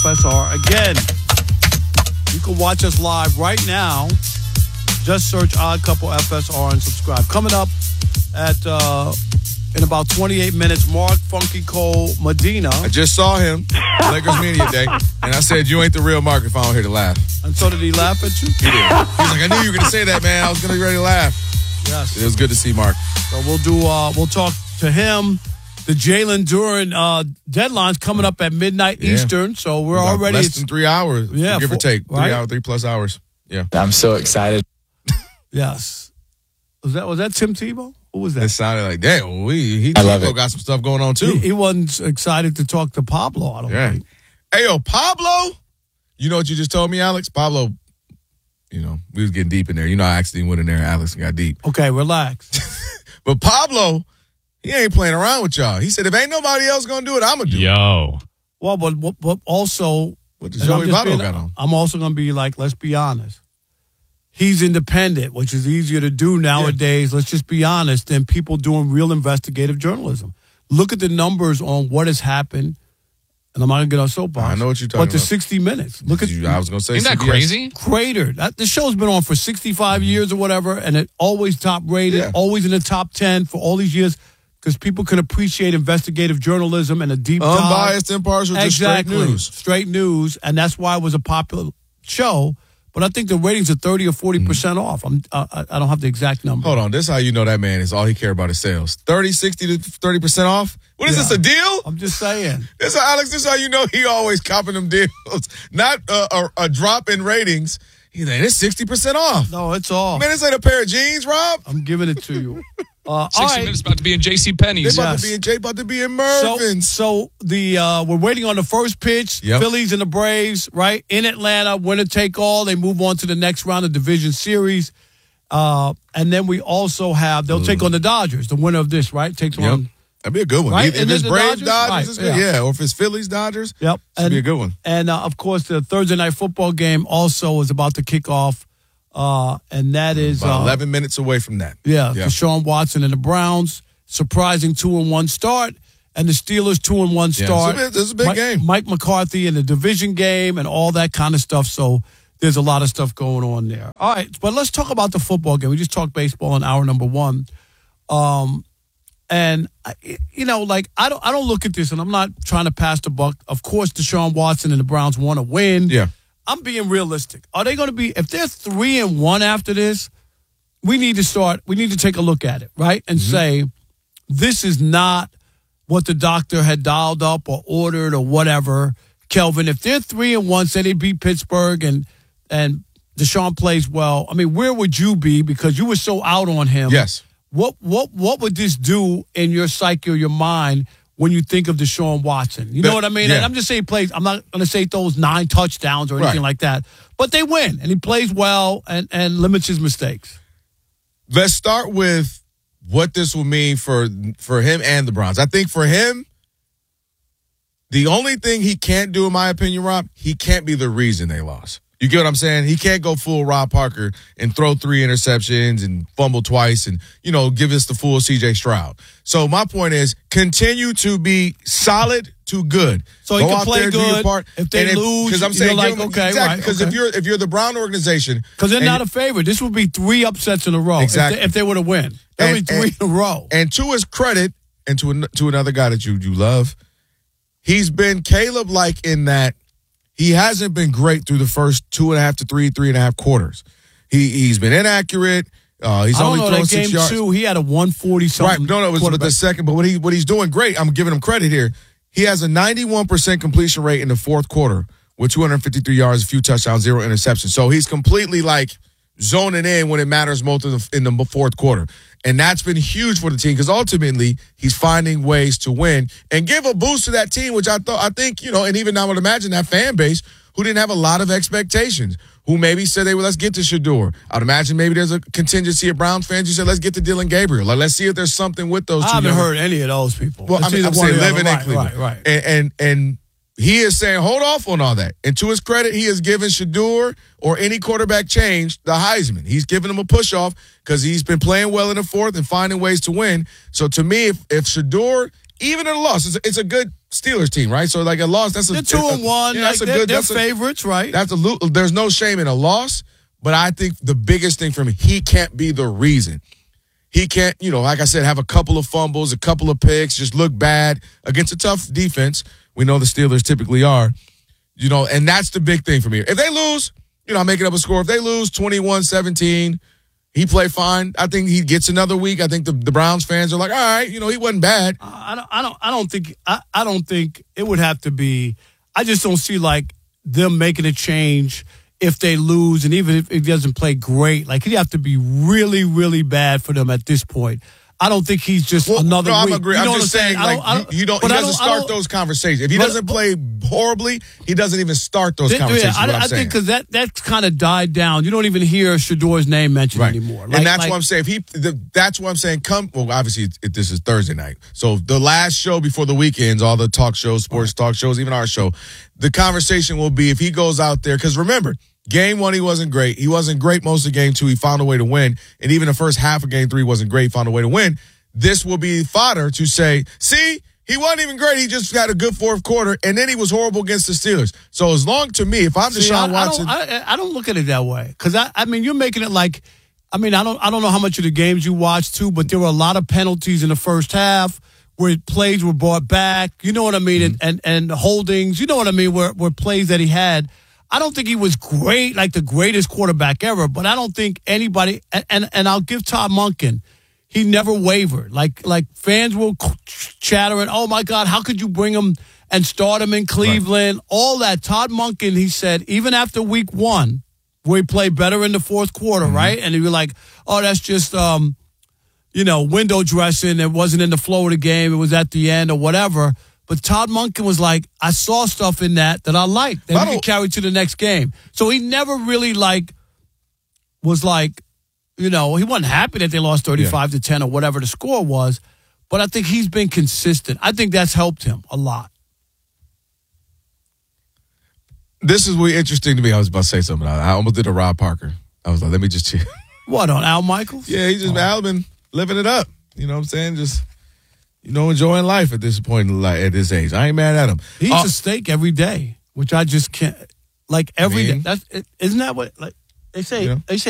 FSR. Again, you can watch us live right now. Just search Odd Couple FSR and subscribe. Coming up in about 28 minutes, Mark Funky Cole Medina. I just saw him Lakers Media Day, and I said, you ain't the real Mark if I don't hear to laugh. And so did he laugh at you? He did. He's like, I knew you were going to say that, man. I was going to be ready to laugh. Yes. It was good to see Mark. So we'll talk to him. The Jalen Duren deadline's coming up at midnight Eastern, so we're already less than 3 hours, give or take. Right? 3+ hours. Yeah. I'm so excited. Yes. Was that Tim Tebow? Who was that? It sounded like, damn, I love it. got some stuff going on, too. He wasn't excited to talk to Pablo, I don't think. Hey, yo, Pablo, you know what you just told me, Alex? Pablo, we was getting deep in there. I accidentally went in there and Alex got deep. Okay, relax. But Pablo, he ain't playing around with y'all. He said, if ain't nobody else going to do it, I'm going to do it. Yo. Well, but also, what does Joey Votto got on? I'm also going to be like, let's be honest. He's independent, which is easier to do nowadays. Yeah. Let's just be honest, than people doing real investigative journalism. Look at the numbers on what has happened. And I'm not going to get on soapbox. I know what you're talking about. But the 60 Minutes. Look at I was going to say, isn't that crazy? Cratered. The show's been on for 65 years or whatever, and it always top rated, always in the top 10 for all these years, because people can appreciate investigative journalism and a deep dive. Unbiased, impartial, just straight news. Straight news, and that's why it was a popular show. But I think the ratings are 30 or 40% off. I don't have the exact number. Hold on. This is how you know that man is all he care about is sales. 30, 60 to 30% off? What is this, a deal? I'm just saying. This is how you know he always copping them deals. Not a drop in ratings. He's like, it's 60% off. No, it's off. Man, this ain't a pair of jeans, Rob. I'm giving it to you. 60 Minutes about to be in JCPenney's. They're about to be in Mervin's. So we're waiting on the first pitch. Yep. Phillies and the Braves, right? In Atlanta, winner take all. They move on to the next round of division series. And then we also have, they'll take on the Dodgers. The winner of this, right? Takes on. That'd be a good one. Right? If it's Braves, Dodgers, it's good. Yeah. Or if it's Phillies, Dodgers, yep. It'd be a good one. And, of course, the Thursday night football game also is about to kick off. And that is about 11 minutes away from that. Yeah, Deshaun Watson and the Browns, surprising 2-1 start, and the Steelers 2-1 start. This is a big game. Mike McCarthy in the division game and all that kind of stuff. So there's a lot of stuff going on there. All right, but let's talk about the football game. We just talked baseball in hour number one. And I don't look at this, and I'm not trying to pass the buck. Of course, Deshaun Watson and the Browns want to win. Yeah. I'm being realistic. Are they going to be, if they're 3-1 after this, we need to take a look at it, right? And say, this is not what the doctor had dialed up or ordered or whatever. Kelvin, if they're 3-1, say they beat Pittsburgh and Deshaun plays well, I mean, where would you be? Because you were so out on him. Yes. What would this do in your psyche or your mind when you think of Deshaun Watson? You know what I mean? Yeah. And I'm just saying he plays. I'm not going to say he throws 9 touchdowns or anything like that. But they win, and he plays well and limits his mistakes. Let's start with what this will mean for him and the Browns. I think for him, the only thing he can't do, in my opinion, Rob, he can't be the reason they lost. You get what I'm saying? He can't go full Rob Parker and throw 3 interceptions and fumble twice and, give us the full C.J. Stroud. So my point is, continue to be solid to good. So he can play good. If they lose, because I'm saying, Because if you're the Brown organization, because they're not a favorite, this would be 3 upsets in a row. Exactly. If they were to win, every 3 in a row. And to his credit, and to another guy that you love, he's been Caleb-like in that. He hasn't been great through the first 2.5 to 3.5 quarters. He's been inaccurate. He's only thrown 6 yards. Game 2, he had a 140-something. Right. No, it was the second. But what he's doing great, I'm giving him credit here. He has a 91% completion rate in the fourth quarter with 253 yards, a few touchdowns, 0 interceptions. So he's completely zoning in when it matters most in the fourth quarter. And that's been huge for the team because ultimately he's finding ways to win and give a boost to that team, which I think, and even I would imagine that fan base who didn't have a lot of expectations, who maybe said, let's get to Shedeur. I'd imagine maybe there's a contingency of Browns fans who said, let's get to Dylan Gabriel. Let's see if there's something with those two. I haven't heard any of those people. Well, I'm saying living in Cleveland. Right. And he is saying, hold off on all that. And to his credit, he has given Shedeur or any quarterback change the Heisman. He's given him a push-off because he's been playing well in the fourth and finding ways to win. So to me, if Shedeur even in a loss, it's a good Steelers team, right? So like a loss, that's they're 2-1. Yeah, that's a good. They're favorites, right? There's no shame in a loss, but I think the biggest thing for me, he can't be the reason. He can't, like I said, have a couple of fumbles, a couple of picks, just look bad against a tough defense. We know the Steelers typically are, and that's the big thing for me. If they lose, I'm making up a score. If they lose 21-17, he played fine. I think he gets another week. I think the Browns fans are like, all right, he wasn't bad. I don't think it would have to be. I just don't see like them making a change if they lose, and even if he doesn't play great. Like, he'd have to be really, really bad for them at this point. I don't think he's just another week. I'm agreeing. I'm just saying, he doesn't start those conversations. If he doesn't play horribly, he doesn't even start those conversations. I think because that's kind of died down. You don't even hear Shadour's name mentioned anymore. And that's what I'm saying. That's what I'm saying. Obviously, this is Thursday night. So the last show before the weekends, all the talk shows, sports talk shows, even our show, the conversation will be if he goes out there. Because remember, Game 1, he wasn't great. He wasn't great most of Game 2. He found a way to win. And even the first half of Game 3 wasn't great. He found a way to win. This will be fodder to say, see, he wasn't even great. He just had a good fourth quarter, and then he was horrible against the Steelers. So as long to me, if I'm Deshaun Watson. I don't look at it that way. Because, I mean, you're making it like, I don't know how much of the games you watched, too, but there were a lot of penalties in the first half where plays were brought back. You know what I mean? Mm-hmm. And holdings. You know what I mean? Where plays that he had. I don't think he was great, like the greatest quarterback ever, but I don't think anybody, and I'll give Todd Monken, he never wavered. Like fans were chattering, oh my God, how could you bring him and start him in Cleveland? Right. All that. Todd Monken, he said, even after week 1, where he played better in the fourth quarter, right? And he was like, oh, that's just, window dressing. It wasn't in the flow of the game. It was at the end or whatever. But Todd Monken was like, I saw stuff in that I liked that we could carry to the next game. So he never really was like, he wasn't happy that they lost 35-10 or whatever the score was. But I think he's been consistent. I think that's helped him a lot. This is really interesting to me. I was about to say something. I almost did a Rob Parker. I was like, let me just chill. What, on Al Michaels? Yeah, Al been living it up. You know what I'm saying? Just enjoying life at this point at this age. I ain't mad at him. He eats a steak every day, which I just can't. Like every day. Isn't that what they say? They say